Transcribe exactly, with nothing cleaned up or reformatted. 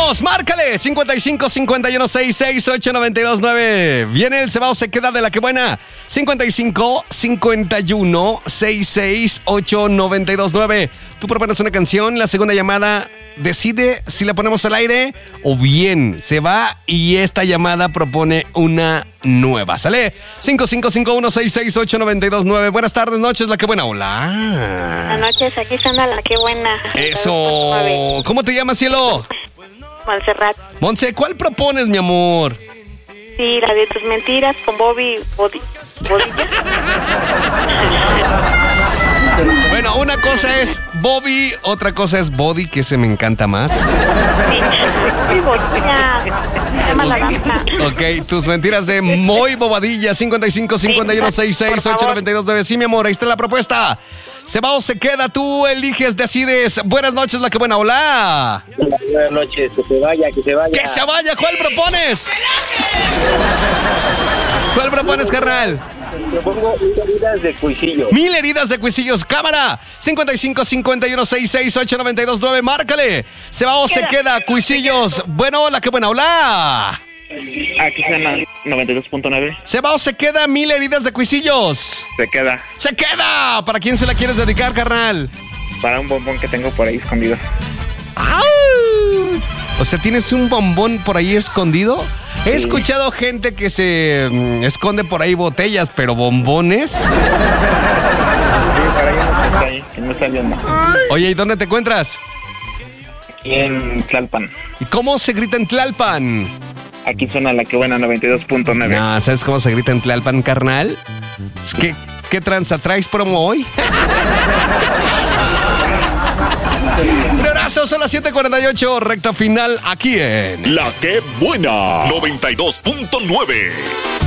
¡Vamos! ¡Márcale! cincuenta y cinco, cincuenta y uno, sesenta y seis, ocho, noventa y dos, nueve. Viene el cebado, se queda de la que buena. cincuenta y cinco, cincuenta y uno, sesenta y seis, ocho, noventa y dos, nueve. Tú propones una canción, la segunda llamada decide si la ponemos al aire o bien se va y esta llamada propone una nueva. ¿Sale? cinco cinco cinco uno seis seis ocho nueve dos nueve. Buenas tardes, noches, la que buena. Hola. Buenas noches, aquí está la que buena. Eso. ¿Cómo te llamas, cielo? Montserrat. Montse, ¿cuál propones, mi amor? Sí, la de tus mentiras con Bobby Body. Bodilla. Bueno, una cosa es Bobby, otra cosa es Body, que se me encanta más. Sí, sí, Bodilla. Se llama la danza. Ok, tus mentiras de Muy Bobadilla. cincuenta y cinco, cincuenta y uno, sesenta y seis, ocho, noventa y dos, nueve. Sí, mi amor, ahí está la propuesta. Se va o se queda, tú eliges, decides. Buenas noches, la que buena. Hola. Buenas noches, que se vaya, que se vaya. ¡Que se vaya! ¿Cuál propones? ¿Cuál propones, carnal? Te pongo mil heridas de cuisillo. Mil heridas de cuisillos. Cámara. cincuenta y cinco, cincuenta y uno, sesenta y seis, ocho, noventa y dos, nueve. Márcale. Se va o se queda, cuisillos. Bueno, la que buena. Hola. Aquí suena noventa y dos punto nueve. Se va o se queda, mil heridas de cuisillos. Se queda. ¡Se queda! ¿Para quién se la quieres dedicar, carnal? Para un bombón que tengo por ahí escondido. ¡Au! O sea, ¿tienes un bombón por ahí escondido? He sí. escuchado gente que se mm, esconde por ahí botellas, pero bombones. Sí, para allá no está ahí, que no está viendo. Oye, ¿y dónde te encuentras? Aquí en Tlalpan. ¿Y cómo se grita en Tlalpan? Aquí suena la que buena noventa y dos punto nueve. No, ¿sabes cómo se grita en Tlalpan, carnal? ¿Qué, qué tranza traes promo hoy? Un abrazo, son las siete cuarenta y ocho, recta final aquí en La que buena noventa y dos punto nueve.